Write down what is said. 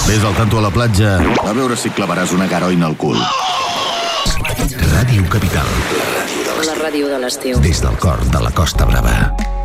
Ves al tanto a la platja a veure si clavaràs una garoina al cul. Ràdio Capital. La ràdio de l'estiu. Des del cor de la Costa Brava.